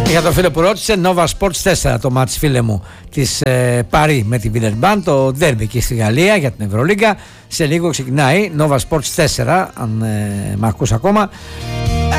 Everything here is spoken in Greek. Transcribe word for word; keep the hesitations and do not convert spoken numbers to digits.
Για το φίλο που ρώτησε, Nova Sports τέσσερα το μάτς, φίλε μου, της ε, Παρί με τη Βιλερμπάν, το ντέρμπι εκεί στη Γαλλία για την Ευρωλίγκα. Σε λίγο ξεκινάει Nova Sports τέσσερα, αν ε, μ' ακούς ακόμα.